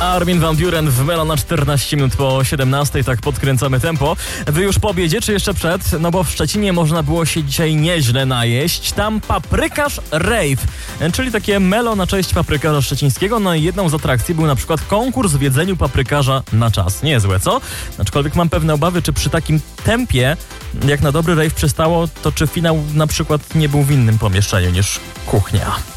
Armin van Buuren w Melo na 14 minut po 17, tak podkręcamy tempo. Wy już po obiedzie, czy jeszcze przed? No bo w Szczecinie można było się dzisiaj nieźle najeść. Tam paprykarz rave, czyli takie Melo na cześć paprykarza szczecińskiego. No i jedną z atrakcji był na przykład konkurs w jedzeniu paprykarza na czas. Niezłe, co? Aczkolwiek mam pewne obawy, czy przy takim tempie, jak na dobry rave przystało, to czy finał na przykład nie był w innym pomieszczeniu niż kuchnia.